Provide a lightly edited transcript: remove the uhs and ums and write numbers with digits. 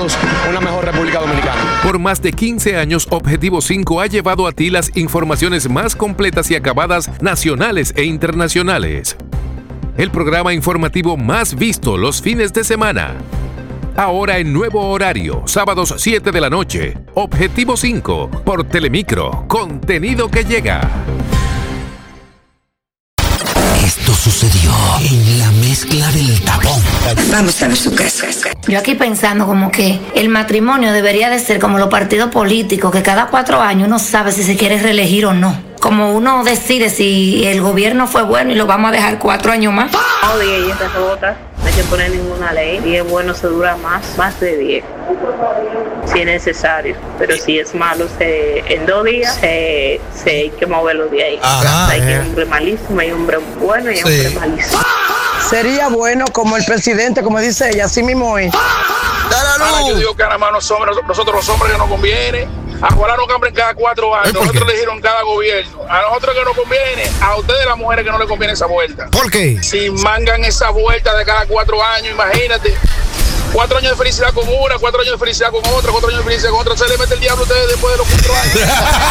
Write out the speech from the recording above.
todos una mejor República Dominicana. Por más de 15 años, Objetivo 5 ha llevado a ti las informaciones más completas y acabadas nacionales e internacionales. El programa informativo más visto los fines de semana. Ahora en nuevo horario, sábados 7 de la noche. Objetivo 5 por Telemicro. Contenido que llega. Esto sucedió en la mezcla del tapón. Vamos a ver su caso. Yo aquí pensando como que el matrimonio debería de ser como los partidos políticos, que cada 4 años uno sabe si se quiere reelegir o no. Como uno decide si el gobierno fue bueno y lo vamos a dejar 4 años más. No, 10 y esas botas, no hay que poner ninguna ley. 10 bueno se dura más de 10. Si es necesario. Pero si es malo, en 2 días hay que moverlo de ahí. Hay hombre malísimo, hay hombre bueno y hay hombre malísimo. Sería bueno como el presidente, como dice ella, así mismo es. Yo digo que nada más nosotros los hombres que nos conviene. Ojalá no cambien cada 4 años. Nosotros elegimos cada gobierno. A nosotros que nos conviene, a ustedes las mujeres que no les conviene esa vuelta. ¿Por qué? Si mangan esa vuelta de cada 4 años, imagínate. 4 años de felicidad con una, 4 años de felicidad con otra, 4 años de felicidad con otra. Se le mete el diablo a ustedes después de los 4 años.